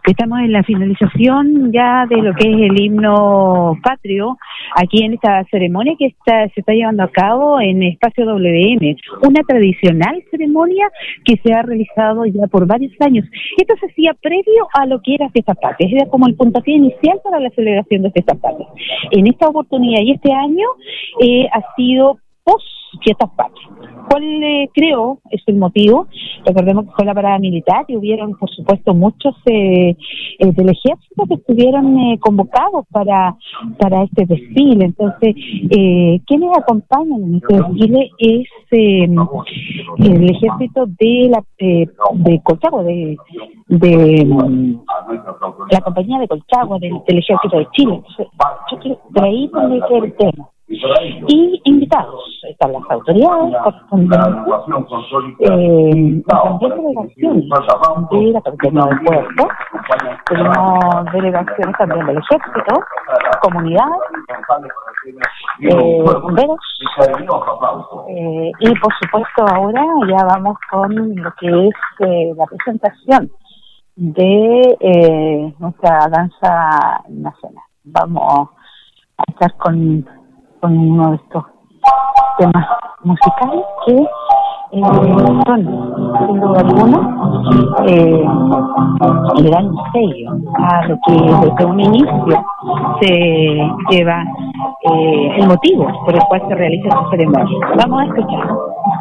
Estamos en la finalización ya de lo que es el himno patrio, aquí en esta ceremonia que se está llevando a cabo en Espacio WM, una tradicional ceremonia que se ha realizado ya por varios años. Esto se hacía previo a lo que era Fiestas Patrias, era como el puntapié inicial para la celebración de Fiestas Patrias. En esta oportunidad y este año ha sido post Fiestas Patrias. ¿Cuál creo es el motivo? Recordemos que fue la parada militar y hubieron, por supuesto, muchos del ejército que estuvieron convocados para este desfile. Entonces, quienes acompañan en este desfile es el ejército de Colchagua, de la compañía de Colchagua, del ejército de Chile. Entonces, yo creo que por ahí tendría que ver el tema. Y invitados están las autoridades correspondientes, también delegaciones de la Capitanía del Puerto, tenemos delegaciones también del ejército, comunidades, bomberos, y por supuesto ahora ya vamos con lo que es la presentación de nuestra danza nacional. Vamos a estar con uno de estos temas musicales que son, sin duda alguna, le dan sello a lo que desde un inicio se lleva el motivo por el cual se realiza esta ceremonia. Vamos a escuchar.